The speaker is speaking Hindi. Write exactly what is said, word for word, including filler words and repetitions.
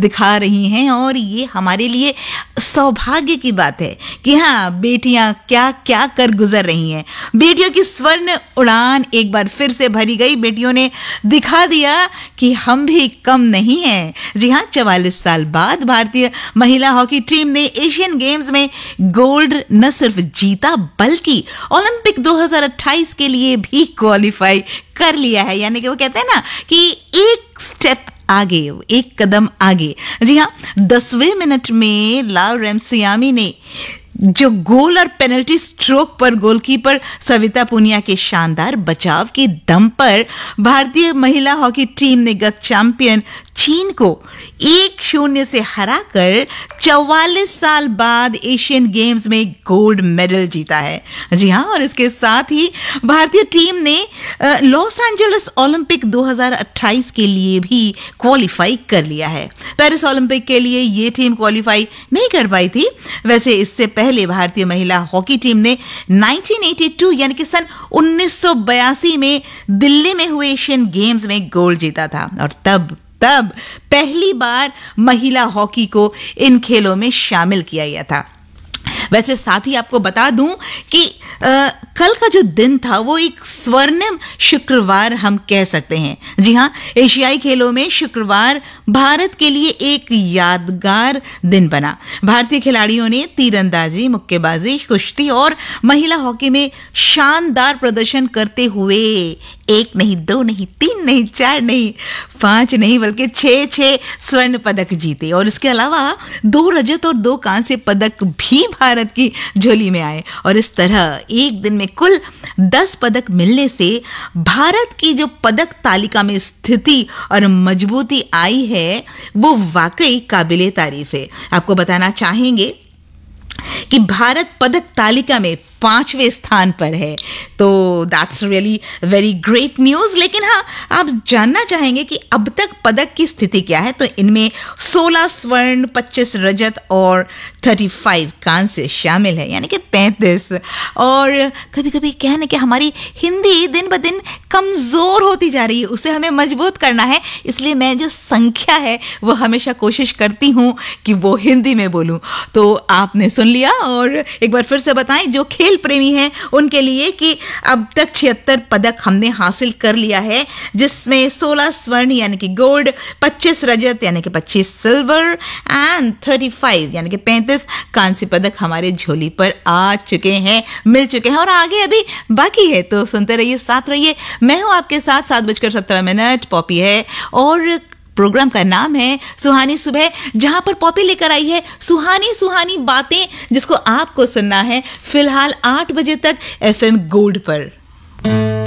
दिखा रही हैं और ये हमारे लिए सौभाग्य की बात है कि हाँ, बेटियां क्या क्या कर गुजर रही हैं। बेटियों की स्वर्ण उड़ान एक बार फिर से भरी गई। बेटियों ने दिखा दिया कि हम भी कम नहीं हैं। जी हाँ, चवालीस साल बाद भारतीय महिला हॉकी टीम ने एशियन गेम्स में गोल्ड न सिर्फ जीता बल्कि ओलंपिक दो हज़ार अट्ठाईस के लिए भी क्वालिफाई कर लिया है। यानी कि वो कहते हैं ना कि एक स्टेप आगे, एक कदम आगे। जी हाँ, दसवें मिनट में लाल रेमसियामी ने जो गोल और पेनल्टी स्ट्रोक पर गोलकीपर सविता पुनिया के शानदार बचाव के दम पर भारतीय महिला हॉकी टीम ने गत चैंपियन चीन को एक शून्य से हराकर चौवालीस साल बाद एशियन गेम्स में गोल्ड मेडल जीता है। जी हाँ, और इसके साथ ही भारतीय टीम ने लॉस एंजलिस ओलंपिक दो हज़ार अट्ठाईस के लिए भी क्वालिफाई कर लिया है। पेरिस ओलंपिक के लिए ये टीम क्वालिफाई नहीं कर पाई थी। वैसे इससे पहले भारतीय महिला हॉकी टीम ने उन्नीस सौ बयासी यानी कि सन उन्नीस सौ बयासी में दिल्ली में हुए एशियन गेम्स में गोल्ड जीता था और तब तब पहली बार महिला हॉकी को इन खेलों में शामिल किया गया था। वैसे साथ ही आपको बता दूं कि आ, कल का जो दिन था वो एक स्वर्णिम शुक्रवार हम कह सकते हैं। जी हाँ, एशियाई खेलों में शुक्रवार भारत के लिए एक यादगार दिन बना। भारतीय खिलाड़ियों ने तीरंदाजी, मुक्केबाजी, कुश्ती और महिला हॉकी में शानदार प्रदर्शन करते हुए एक नहीं, दो नहीं, तीन नहीं, चार नहीं, पांच नहीं बल्कि छह छह स्वर्ण पदक जीते और इसके अलावा दो रजत और दो कांस्य पदक भी भारत की झोली में आए। और इस तरह एक दिन में कुल दस पदक मिलने से भारत की जो पदक तालिका में स्थिति और मजबूती आई है वो वाकई काबिले तारीफ है। आपको बताना चाहेंगे कि भारत पदक तालिका में पांचवें स्थान पर है, तो that's really very great news. लेकिन हाँ, आप जानना चाहेंगे कि अब तक पदक की स्थिति क्या है, तो इनमें सोलह स्वर्ण, पच्चीस रजत और पैंतीस कांस्य शामिल है, यानी कि पैंतीस। और कभी कभी कहने कि हमारी हिंदी दिन ब दिन कमजोर होती जा रही है, उसे हमें मजबूत करना है। इसलिए मैं जो संख्या है वो हमेशा कोशिश करती हूँ कि वो हिंदी में बोलूँ। तो आपने सुन लिया और एक बार फिर से बताएं जो खेल प्रेमी हैं उनके लिए कि अब तक छिहत्तर पदक हमने हासिल कर लिया है, जिसमें सोलह स्वर्ण यानी कि गोल्ड, पच्चीस रजत यानी कि पच्चीस सिल्वर एंड पैंतीस यानी कि पैंतीस कांस्य पदक हमारे झोली पर आ चुके हैं, मिल चुके हैं और आगे अभी बाकी है। तो सुनते रहिए, साथ रहिए। मैं हूं आपके साथ सात बजकर सत्रह मिनट पॉपी है और प्रोग्राम का नाम है सुहानी सुबह, जहां पर पॉपी लेकर आई है सुहानी सुहानी बातें, जिसको आपको सुनना है फिलहाल आठ बजे तक एफएम गोल्ड पर।